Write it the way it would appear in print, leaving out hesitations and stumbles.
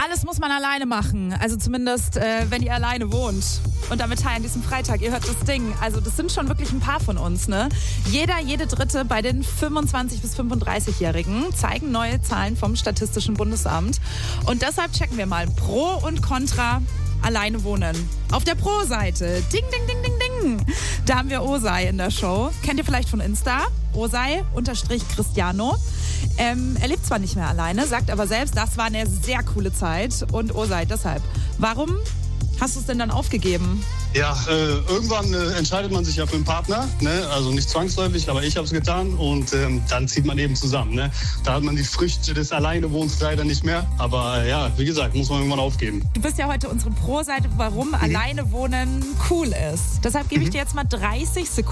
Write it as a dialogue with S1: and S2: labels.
S1: Alles muss man alleine machen. Also zumindest, wenn ihr alleine wohnt. Und damit an diesem Freitag, ihr hört das Ding. Also das sind schon wirklich ein paar von uns, ne? Jede Dritte bei den 25- bis 35-Jährigen zeigen neue Zahlen vom Statistischen Bundesamt. Und deshalb checken wir mal Pro und Contra alleine wohnen. Auf der Pro-Seite, ding, ding, ding, ding, ding, da haben wir Osei in der Show. Kennt ihr vielleicht von Insta? Osei_Cristiano. Er lebt zwar nicht mehr alleine, sagt aber selbst, das war eine sehr coole Zeit. Und Osei, deshalb. Warum hast du es denn dann aufgegeben?
S2: Ja, irgendwann entscheidet man sich ja für einen Partner, ne? Also nicht zwangsläufig, aber ich habe es getan und dann zieht man eben zusammen. Ne? Da hat man die Früchte des Alleinewohnens leider nicht mehr, aber ja, wie gesagt, muss man irgendwann aufgeben.
S1: Du bist ja heute unsere Pro-Seite, warum alleine wohnen cool ist. Deshalb gebe ich dir jetzt mal 30 Sekunden.